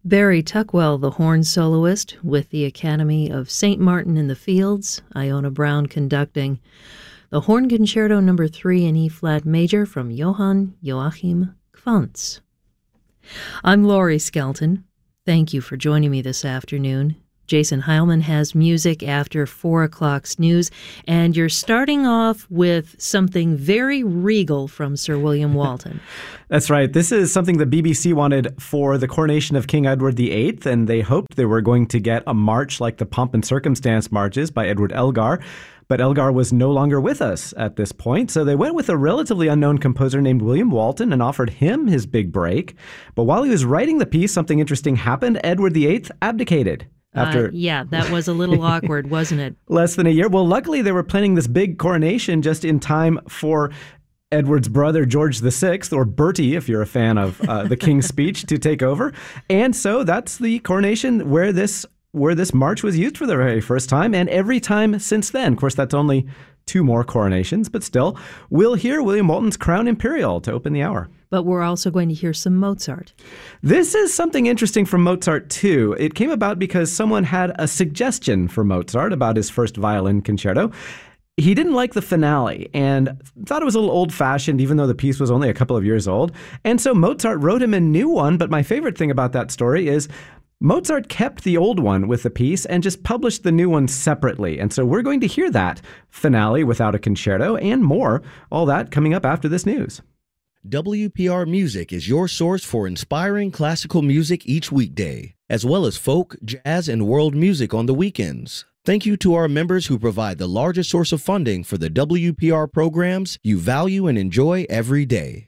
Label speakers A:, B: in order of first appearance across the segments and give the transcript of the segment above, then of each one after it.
A: Barry Tuckwell, the horn soloist, with the Academy of St. Martin in the Fields, Iona Brown conducting. The Horn Concerto No. 3 in E-flat major from Johann Joachim Quantz. I'm Laurie Skelton. Thank you for joining me this afternoon. Jason Heilman has music after 4 o'clock's news, and you're starting off with something very regal from Sir William Walton.
B: That's right. This is something the BBC wanted for the coronation of King Edward VIII, and they hoped they were going to get a march like the Pomp and Circumstance marches by Edward Elgar. But Elgar was no longer with us at this point, so they went with a relatively unknown composer named William Walton and offered him his big break. But while he was writing the piece, something interesting happened. Edward VIII abdicated.
A: Yeah, that was a little awkward, wasn't it?
B: Less than a year. Well, luckily they were planning this big coronation just in time for Edward's brother, George VI, or Bertie, if you're a fan of the King's Speech, to take over. And so that's the coronation where this march was used for the very first time, and every time since then. Of course, that's only 2 more coronations, but still, we'll hear William Walton's Crown Imperial to open the hour.
A: But we're also going to hear some Mozart.
B: This is something interesting from Mozart, too. It came about because someone had a suggestion for Mozart about his first violin concerto. He didn't like the finale and thought it was a little old-fashioned, even though the piece was only a couple of years old. And so Mozart wrote him a new one, but my favorite thing about that story is Mozart kept the old one with the piece and just published the new one separately. And so we're going to hear that finale without a concerto and more, all that coming up after this news.
C: WPR Music is your source for inspiring classical music each weekday, as well as folk, jazz, and world music on the weekends. Thank you to our members who provide the largest source of funding for the WPR programs you value and enjoy every day.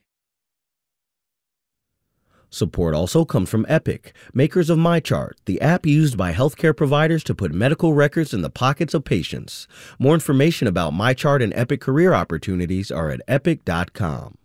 C: Support also comes from Epic, makers of MyChart, the app used by healthcare providers to put medical records in the pockets of patients. More information about MyChart and Epic career opportunities are at epic.com.